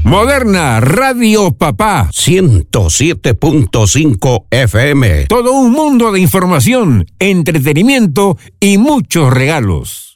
Moderna Radio Papá 107.5 FM. Todo un mundo de información, entretenimiento y muchos regalos.